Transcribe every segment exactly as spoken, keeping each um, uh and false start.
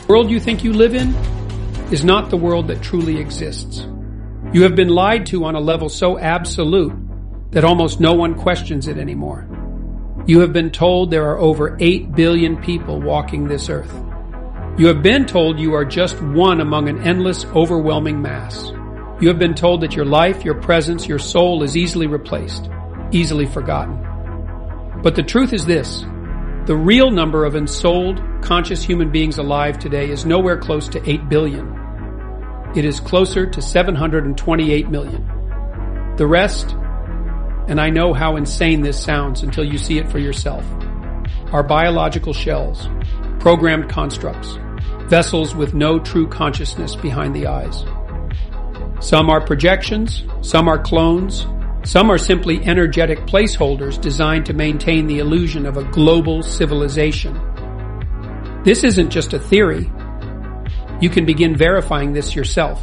The world you think you live in is not the world that truly exists. You have been lied to on a level so absolute that almost no one questions it anymore. You have been told there are over eight billion people walking this earth. You have been told you are just one among an endless, overwhelming mass. You have been told that your life, your presence, your soul is easily replaced, easily forgotten. But the truth is this: the real number of ensouled, conscious human beings alive today is nowhere close to eight billion. It is closer to seven hundred twenty-eight million. The rest, and I know how insane this sounds until you see it for yourself, are biological shells, programmed constructs, vessels with no true consciousness behind the eyes. Some are projections, some are clones, some are simply energetic placeholders designed to maintain the illusion of a global civilization. This isn't just a theory. You can begin verifying this yourself.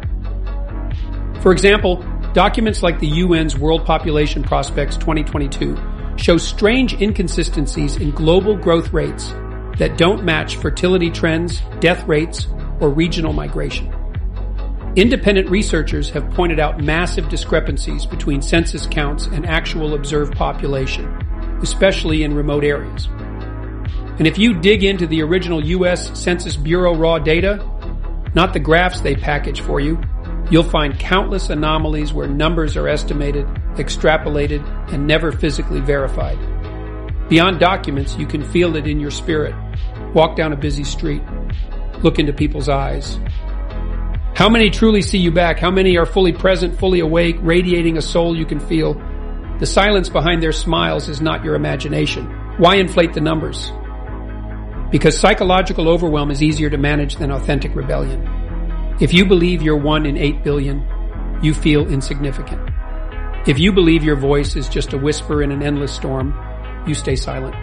For example, documents like the U N's World Population Prospects twenty twenty-two show strange inconsistencies in global growth rates that don't match fertility trends, death rates, or regional migration. Independent researchers have pointed out massive discrepancies between census counts and actual observed population, especially in remote areas. And if you dig into the original U S Census Bureau raw data, not the graphs they package for you, you'll find countless anomalies where numbers are estimated, extrapolated, and never physically verified. Beyond documents, you can feel it in your spirit. Walk down a busy street. Look into people's eyes. How many truly see you back? How many are fully present, fully awake, radiating a soul you can feel? The silence behind their smiles is not your imagination. Why inflate the numbers? Because psychological overwhelm is easier to manage than authentic rebellion. If you believe you're one in eight billion, you feel insignificant. If you believe your voice is just a whisper in an endless storm, you stay silent.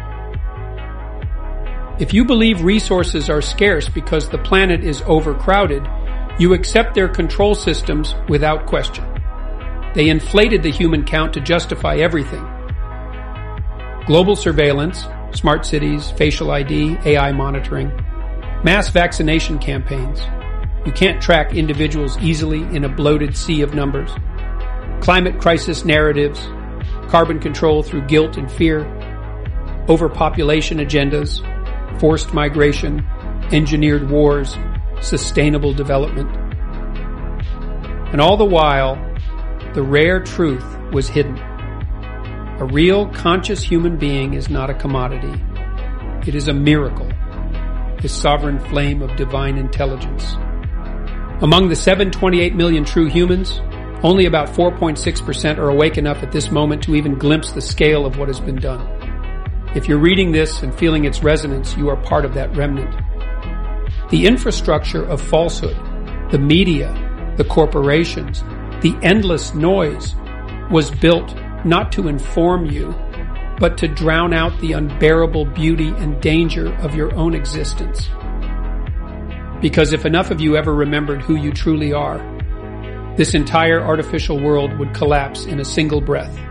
If you believe resources are scarce because the planet is overcrowded, you accept their control systems without question. They inflated the human count to justify everything. Global surveillance, smart cities, facial I D, A I monitoring, mass vaccination campaigns. You can't track individuals easily in a bloated sea of numbers. Climate crisis narratives, carbon control through guilt and fear, overpopulation agendas, forced migration, engineered wars, sustainable development. And all the while, the rare truth was hidden. A real conscious human being is not a commodity. It is a miracle, the sovereign flame of divine intelligence. Among the seven hundred twenty-eight million true humans, only about four point six percent are awake enough at this moment to even glimpse the scale of what has been done. If you're reading this and feeling its resonance, you are part of that remnant. The infrastructure of falsehood, the media, the corporations, the endless noise was built not to inform you, but to drown out the unbearable beauty and danger of your own existence. Because if enough of you ever remembered who you truly are, this entire artificial world would collapse in a single breath.